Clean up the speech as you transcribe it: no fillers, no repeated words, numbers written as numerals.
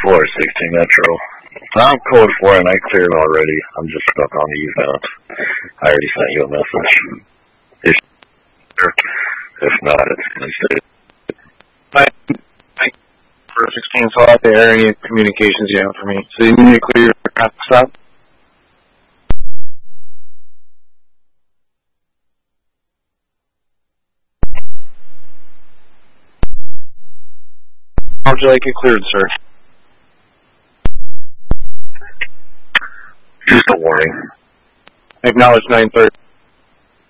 4, 16 Metro. I'm code 4 and I cleared already. I'm just stuck on the event. I already sent you a message. If not, it's going to stay. For 16, so I'll have the area communications you have for me. So you need to clear your stop? How would you like it cleared, sir? Just a warning. Acknowledge 930.